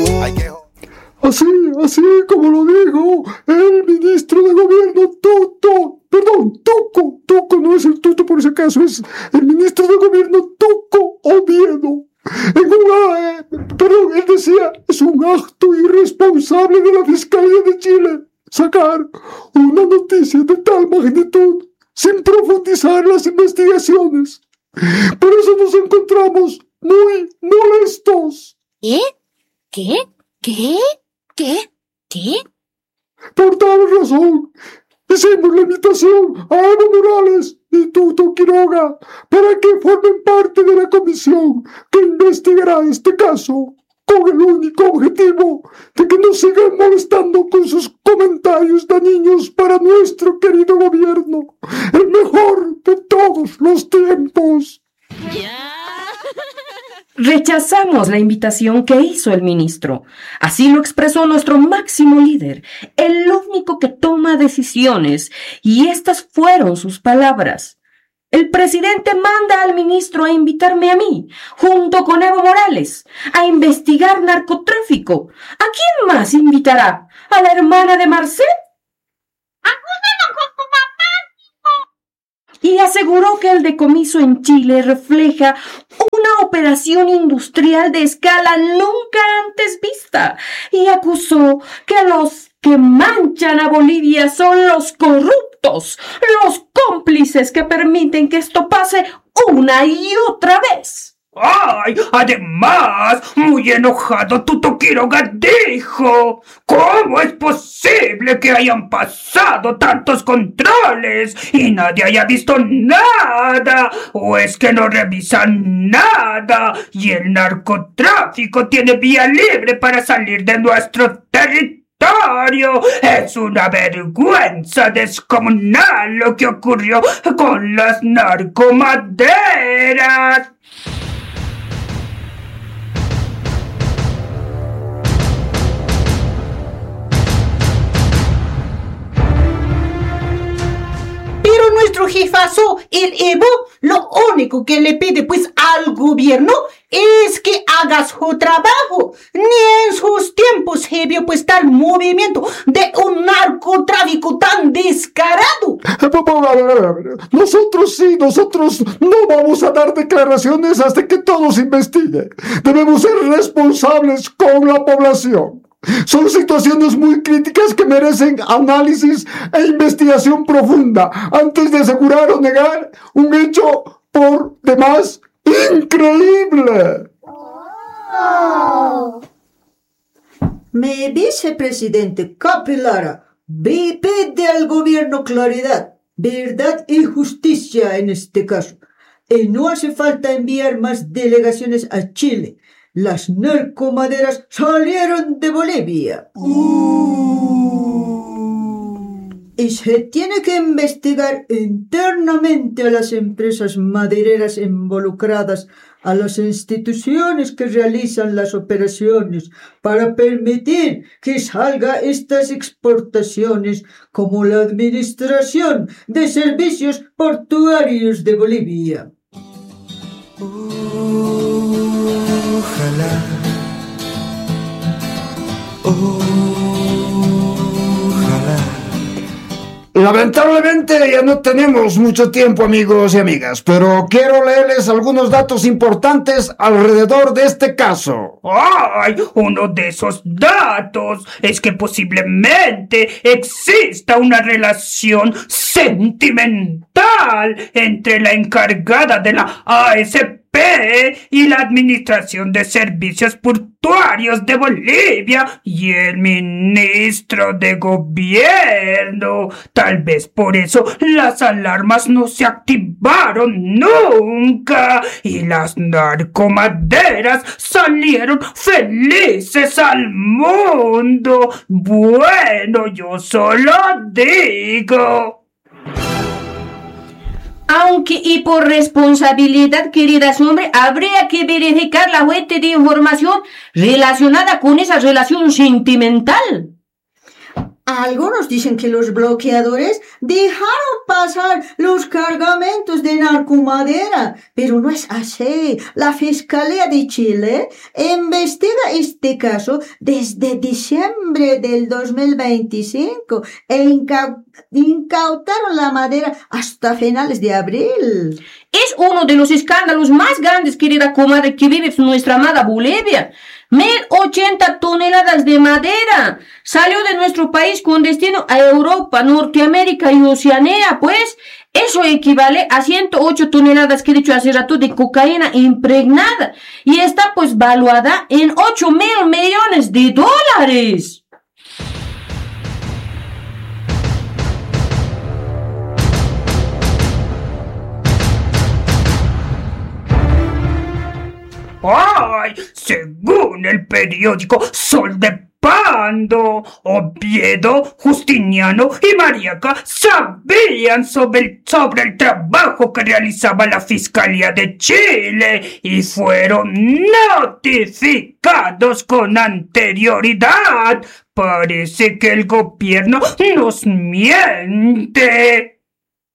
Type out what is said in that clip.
Así como lo dijo el ministro de gobierno Tuco, no es el Tuto por si acaso, es el ministro de gobierno Tuco Oviedo. Él decía, es un acto irresponsable de la Fiscalía de Chile sacar una noticia de tal magnitud sin profundizar las investigaciones. Por eso nos encontramos muy molestos. ¿Qué? Por tal razón, hicimos la invitación a Evo Morales y Tuto Quiroga para que formen parte de la comisión que investigará este caso, con el único objetivo de que nos sigan molestando con sus comentarios dañinos para nuestro querido gobierno, el mejor de todos los tiempos. Rechazamos la invitación que hizo el ministro. Así lo expresó nuestro máximo líder, el único que toma decisiones, y estas fueron sus palabras. El presidente manda al ministro a invitarme a mí, junto con Evo Morales, a investigar narcotráfico. ¿A quién más invitará? ¿A la hermana de Marcel? Y aseguró que el decomiso en Chile refleja una operación industrial de escala nunca antes vista, y acusó que los que manchan a Bolivia son los corruptos, los cómplices que permiten que esto pase una y otra vez. ¡Ay! Además, muy enojado, Tuto Quiroga dijo: ¿cómo es posible que hayan pasado tantos controles y nadie haya visto nada? ¿O es que no revisan nada y el narcotráfico tiene vía libre para salir de nuestro territorio? Es una vergüenza descomunal lo que ocurrió con las narcomaderas. Nuestro jefazo, el Evo, lo único que le pide pues al gobierno es que haga su trabajo. Ni en sus tiempos se vio pues tal movimiento de un narcotráfico tan descarado. Nosotros no vamos a dar declaraciones hasta que todo se investigue. Debemos ser responsables con la población. Son situaciones muy críticas que merecen análisis e investigación profunda antes de asegurar o negar un hecho por demás increíble. Mi vicepresidente Capelara pide al gobierno claridad, verdad y justicia en este caso. Y no hace falta enviar más delegaciones a Chile. Las narcomaderas salieron de Bolivia. Y se tiene que investigar internamente a las empresas madereras involucradas, a las instituciones que realizan las operaciones, para permitir que salga estas exportaciones, como la Administración de Servicios Portuarios de Bolivia. Ojalá. Lamentablemente ya no tenemos mucho tiempo, amigos y amigas, pero quiero leerles algunos datos importantes alrededor de este caso. ¡Ay! Uno de esos datos es que posiblemente exista una relación sentimental entre la encargada de la ASP y la Administración de Servicios Portuarios de Bolivia y el ministro de Gobierno. Tal vez por eso las alarmas no se activaron nunca y las narcomaderas salieron felices al mundo. Bueno, yo solo digo. Aunque y por responsabilidad, queridas hombres, habría que verificar la fuente de información relacionada con esa relación sentimental. Algunos dicen que los bloqueadores dejaron pasar los cargamentos de narcomadera, pero no es así. La Fiscalía de Chile investiga este caso desde diciembre del 2025 e incautaron la madera hasta finales de abril. Es uno de los escándalos más grandes, querida comadre, que vive nuestra amada Bolivia. 1.080 toneladas de madera salió de nuestro país con destino a Europa, Norteamérica y Oceanía, pues. Eso equivale a 108 toneladas que he dicho hace rato de cocaína impregnada y está pues valuada en 8.000 millones de dólares. ¡Ay! Según el periódico Sol de Pando, Oviedo, Justiniano y Mariaca sabían sobre el trabajo que realizaba la Fiscalía de Chile y fueron notificados con anterioridad. Parece que el gobierno nos miente.